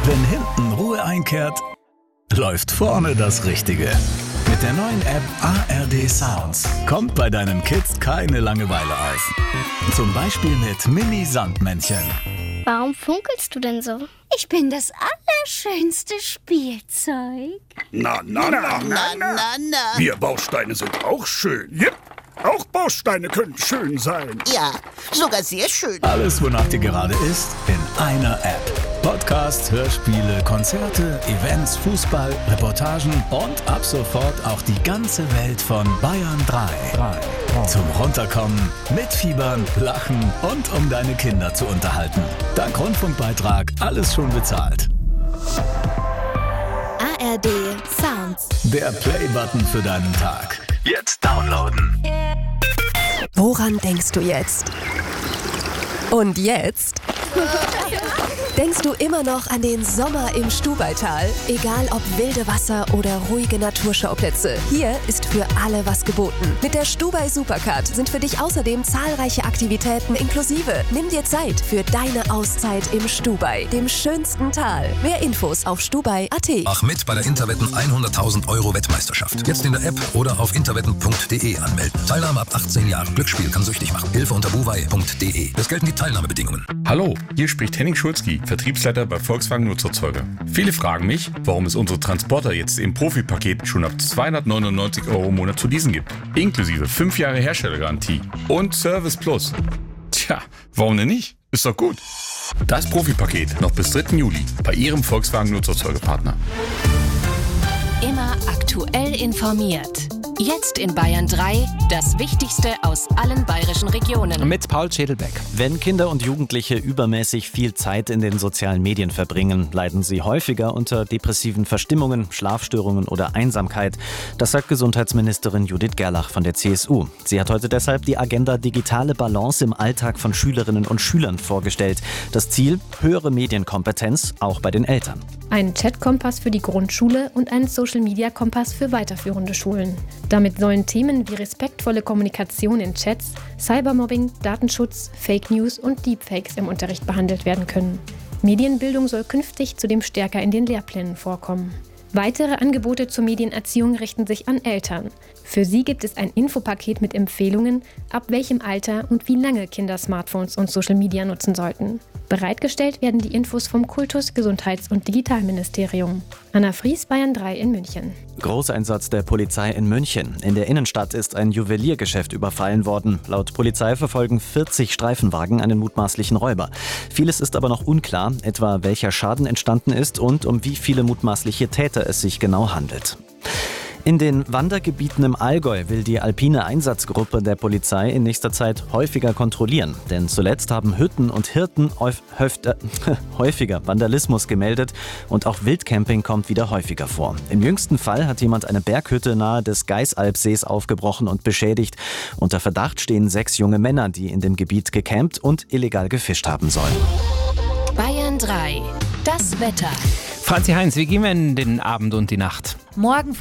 Wenn hinten Ruhe einkehrt, läuft vorne das Richtige. Mit der neuen App ARD Sounds kommt bei deinen Kids keine Langeweile auf. Zum Beispiel mit Mini-Sandmännchen. Warum funkelst du denn so? Ich bin das allerschönste Spielzeug. Na. Wir Bausteine sind auch schön. Yep. Auch Bausteine können schön sein. Ja, sogar sehr schön. Alles, wonach dir gerade ist, in einer App. Podcasts, Hörspiele, Konzerte, Events, Fußball, Reportagen und ab sofort auch die ganze Welt von Bayern 3. Zum Runterkommen, mitfiebern, lachen und um deine Kinder zu unterhalten. Dank Rundfunkbeitrag alles schon bezahlt. ARD Sounds. Der Play-Button für deinen Tag. Jetzt downloaden. Woran denkst du jetzt? Und jetzt? Denkst du immer noch an den Sommer im Stubaital? Egal ob wilde Wasser oder ruhige Naturschauplätze, hier ist für alle was geboten. Mit der Stubai Supercard sind für dich außerdem zahlreiche Aktivitäten inklusive. Nimm dir Zeit für deine Auszeit im Stubai, dem schönsten Tal. Mehr Infos auf stubai.at. Mach mit bei der Interwetten 100.000 € Wettmeisterschaft. Jetzt in der App oder auf interwetten.de anmelden. Teilnahme ab 18 Jahren. Glücksspiel kann süchtig machen. Hilfe unter buwei.de. Es gelten die Teilnahmebedingungen. Hallo, hier spricht Henning Schulzki, Vertriebsleiter bei Volkswagen Nutzerzeuger. Viele fragen mich, warum es unsere Transporter jetzt im Profipaket schon ab 299 € im Monat zu leasen gibt. Inklusive 5 Jahre Herstellergarantie und Service Plus. Tja, warum denn nicht? Ist doch gut. Das Profipaket noch bis 3. Juli bei Ihrem Volkswagen Nutzerzeugerpartner. Immer aktuell informiert. Jetzt in Bayern 3, das Wichtigste aus allen bayerischen Regionen. Mit Paul Schädelbeck. Wenn Kinder und Jugendliche übermäßig viel Zeit in den sozialen Medien verbringen, leiden sie häufiger unter depressiven Verstimmungen, Schlafstörungen oder Einsamkeit. Das sagt Gesundheitsministerin Judith Gerlach von der CSU. Sie hat heute deshalb die Agenda Digitale Balance im Alltag von Schülerinnen und Schülern vorgestellt. Das Ziel: höhere Medienkompetenz, auch bei den Eltern. Ein Chat-Kompass für die Grundschule und ein Social-Media-Kompass für weiterführende Schulen. Damit sollen Themen wie respektvolle Kommunikation in Chats, Cybermobbing, Datenschutz, Fake News und Deepfakes im Unterricht behandelt werden können. Medienbildung soll künftig zudem stärker in den Lehrplänen vorkommen. Weitere Angebote zur Medienerziehung richten sich an Eltern. Für sie gibt es ein Infopaket mit Empfehlungen, ab welchem Alter und wie lange Kinder Smartphones und Social Media nutzen sollten. Bereitgestellt werden die Infos vom Kultus-, Gesundheits- und Digitalministerium. Anna Fries, Bayern 3 in München. Großeinsatz der Polizei in München. In der Innenstadt ist ein Juweliergeschäft überfallen worden. Laut Polizei verfolgen 40 Streifenwagen einen mutmaßlichen Räuber. Vieles ist aber noch unklar, etwa welcher Schaden entstanden ist und um wie viele mutmaßliche Täter es sich genau handelt. In den Wandergebieten im Allgäu will die alpine Einsatzgruppe der Polizei in nächster Zeit häufiger kontrollieren. Denn zuletzt haben Hütten und Hirten häufiger Vandalismus gemeldet und auch Wildcamping kommt wieder häufiger vor. Im jüngsten Fall hat jemand eine Berghütte nahe des Geißalpsees aufgebrochen und beschädigt. Unter Verdacht stehen 6 junge Männer, die in dem Gebiet gecampt und illegal gefischt haben sollen. Bayern 3, das Wetter. Franzi Heinz, wie gehen wir in den Abend und die Nacht? Morgen